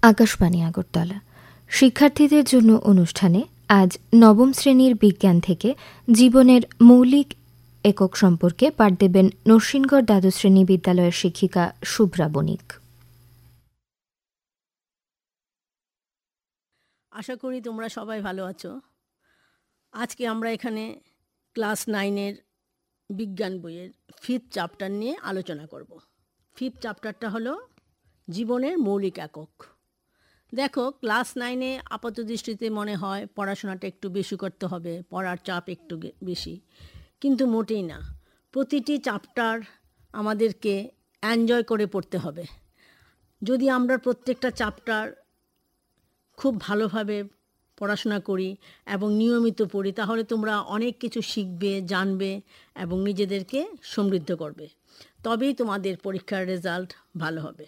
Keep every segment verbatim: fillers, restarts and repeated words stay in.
আকাশবাণী আগরতলা। শিক্ষার্থীদের জন্য অনুষ্ঠানে আজ নবম শ্রেণীর বিজ্ঞান থেকে জীবনের মৌলিক একক সম্পর্কে পাঠ দেবেন নরসিংগড় দ্বাদশ শ্রেণী বিদ্যালয়ের শিক্ষিকা শুভ্রা বণিক। আশা করি তোমরা সবাই ভালো আছো। আজকে আমরা এখানে ক্লাস নাইনের বিজ্ঞান বইয়ের ফিফথ চ্যাপ্টার নিয়ে আলোচনা করব। ফিফথ চ্যাপ্টারটা হলো জীবনের মৌলিক একক। দেখো, ক্লাস নাইনে আপাত দৃষ্টিতে মনে হয় পড়াশোনাটা একটু বেশি করতে হবে, পড়ার চাপ একটু বেশি, কিন্তু মোটেই না। প্রতিটি চ্যাপ্টার আমাদেরকে এনজয় করে পড়তে হবে। যদি আমরা প্রত্যেকটা চ্যাপ্টার খুব ভালোভাবে পড়াশোনা করি এবং নিয়মিত পড়ি, তাহলে তোমরা অনেক কিছু শিখবে, জানবে এবং নিজেদেরকে সমৃদ্ধ করবে। তবেই তোমাদের পরীক্ষার রেজাল্ট ভালো হবে।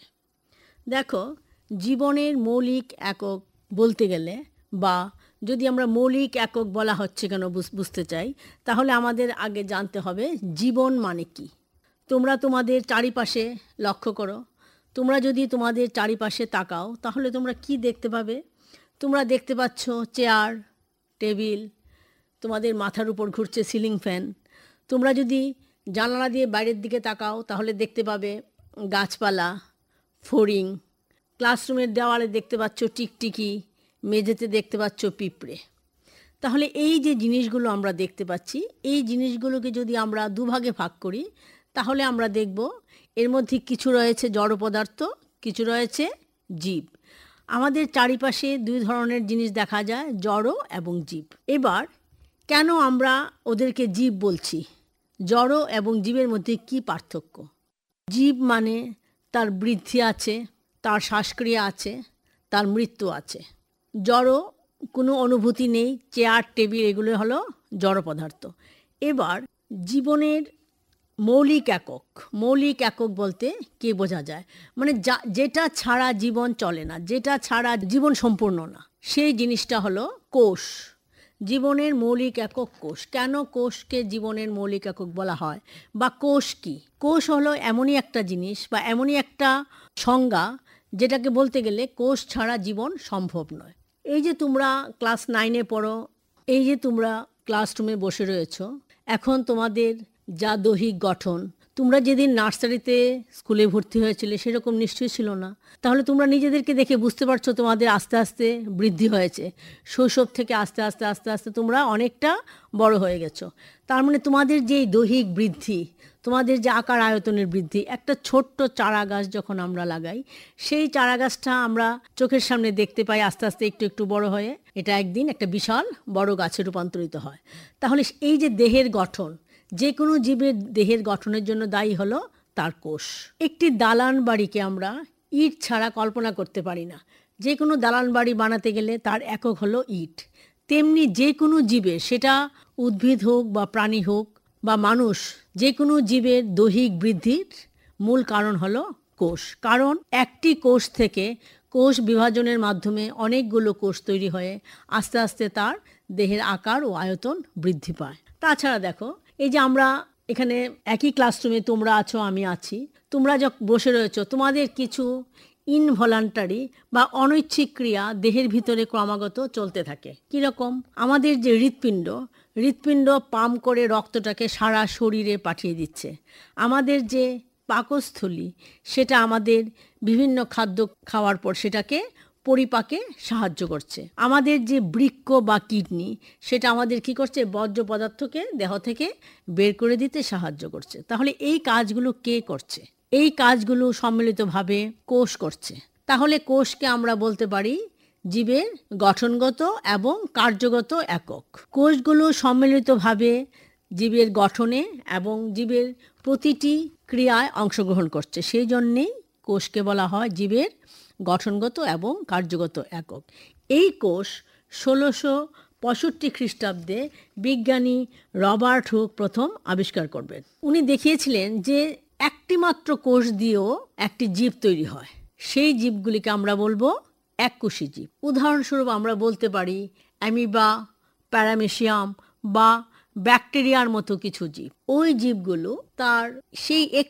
দেখো, জীবনের মৌলিক একক বলতে গেলে, বা যদি আমরা মৌলিক একক বলা হচ্ছে কেন বুঝতে চাই, তাহলে আমাদের আগে জানতে হবে জীবন মানে কি। তোমরা তোমাদের চারিপাশে লক্ষ্য করো। তোমরা যদি তোমাদের চারিপাশে তাকাও, তাহলে তোমরা কি দেখতে পাবে? তোমরা দেখতে পাচ্ছ চেয়ার, টেবিল, তোমাদের মাথার উপর ঘুরছে সিলিং ফ্যান। তোমরা যদি জানালা দিয়ে বাইরের দিকে তাকাও, তাহলে দেখতে পাবে গাছপালা, ফড়িং। ক্লাসরুমের দেওয়ালে দেখতে পাচ্ছ টিকটিকি, মেঝেতে দেখতে পাচ্ছ পিঁপড়ে। তাহলে এই যে জিনিসগুলো আমরা দেখতে পাচ্ছি, এই জিনিসগুলোকে যদি আমরা দুভাগে ভাগ করি, তাহলে আমরা দেখব এর মধ্যে কিছু রয়েছে জড় পদার্থ, কিছু রয়েছে জীব। আমাদের চারিপাশে দুই ধরনের জিনিস দেখা যায়, জড় এবং জীব। এবার কেন আমরা ওদেরকে জীব বলছি? জড় এবং জীবের মধ্যে কি পার্থক্য? জীব মানে তার বৃদ্ধি আছে, তার শ্বাসক্রিয়া আছে, তার মৃত্যু আছে। জড় কোনো অনুভূতি নেই, চেয়ার, টেবিল এগুলো হলো জড় পদার্থ। এবার জীবনের মৌলিক একক, মৌলিক একক বলতে কে বোঝা যায়? মানে যা যেটা ছাড়া জীবন চলে না, যেটা ছাড়া জীবন সম্পূর্ণ না, সেই জিনিসটা হলো কোষ। জীবনের মৌলিক একক কোষ। কেন কোষকে জীবনের মৌলিক একক বলা হয়, বা কোষ কি? কোষ হলো এমনই একটা জিনিস বা এমনই একটা সংজ্ঞা, যেটাকে বলতে গেলে কোষ ছাড়া জীবন সম্ভব নয়। এই যে তোমরা ক্লাস নাইনে পড়ো, এই যে তোমরা ক্লাসরুমে বসে রয়েছো, এখন তোমাদের যা দৈহিক গঠন, তোমরা যেদিন নার্সারিতে স্কুলে ভর্তি হয়েছিলে সেরকম নিশ্চয়ই ছিল না। তাহলে তোমরা নিজেদেরকে দেখে বুঝতে পারছো তোমাদের আস্তে আস্তে বৃদ্ধি হয়েছে। শৈশব থেকে আস্তে আস্তে আস্তে আস্তে তোমরা অনেকটা বড় হয়ে গেছো। তার মানে তোমাদের যে দৈহিক বৃদ্ধি, তোমাদের যে আকার আয়তনের বৃদ্ধি, একটা ছোট্ট চারা গাছ যখন আমরা লাগাই, সেই চারা গাছটা আমরা চোখের সামনে দেখতে পাই আস্তে আস্তে একটু একটু বড় হয়ে এটা একদিন একটা বিশাল বড় গাছে রূপান্তরিত হয়। তাহলে এই যে দেহের গঠন, যে কোনো জীবের দেহের গঠনের জন্য দায়ী হলো তার কোষ। একটি দালান বাড়িকে আমরা ইট ছাড়া কল্পনা করতে পারি না। যে কোনো দালান বাড়ি বানাতে গেলে তার একক হলো ইট। তেমনি যে কোনো জীবের, সেটা উদ্ভিদ হোক বা প্রাণী হোক বা মানুষ, যে কোনো জীবের দৈহিক বৃদ্ধির মূল কারণ হলো কোষ। কারণ একটি কোষ থেকে কোষ বিভাজনের মাধ্যমে অনেকগুলো কোষ তৈরি হয়ে আস্তে আস্তে তার দেহের আকার ও আয়তন বৃদ্ধি পায়। তাছাড়া দেখো, এই যে আমরা এখানে একই ক্লাসরুমে তোমরা আছো, আমি আছি, তোমরা যখন বসে রয়েছো, তোমাদের কিছু ইনভলান্টারি বা অনৈচ্ছিক ক্রিয়া দেহের ভিতরে ক্রমাগত চলতে থাকে। কীরকম? আমাদের যে হৃৎপিণ্ড, হৃৎপিণ্ড পাম্প করে রক্তটাকে সারা শরীরে পাঠিয়ে দিচ্ছে। আমাদের যে পাকস্থলী, সেটা আমাদের বিভিন্ন খাদ্য খাওয়ার পর সেটাকে পরিপাকে সাহায্য করছে। আমাদের যে বৃক্ক বা কিডনি, সেটা আমাদের কি করছে? বর্জ্য পদার্থকে দেহ থেকে বের করে দিতে সাহায্য করছে। তাহলে এই কাজগুলো কে করছে? এই কাজগুলো সম্মিলিতভাবে কোষ করছে। তাহলে কোষকে আমরা বলতে পারি জীবের গঠনগত এবং কার্যগত একক। কোষগুলো সম্মিলিতভাবে জীবের গঠনে এবং জীবের প্রতিটি ক্রিয়ায় অংশগ্রহণ করছে। সেই জন্যেই কোষকে বলা হয় জীবের গঠনগত এবং কার্যগত একক। এই কোষ ষোলোশো পঁয়ষট্টি খ্রিস্টাব্দে বিজ্ঞানী রবার্ট হুক প্রথম আবিষ্কার করবেন। উনি দেখিয়েছিলেন যে একটি মাত্র কোষ দিয়েও একটি জীব তৈরি হয়। সেই জীবগুলিকে আমরা বলবো এককোষী জীব। উদাহরণস্বরূপ আমরা বলতে পারি অ্যামিবা, প্যারামেসিয়াম বা ব্যাকটেরিয়ার মতো কিছু জীব। ওই জীবগুলো তার সেই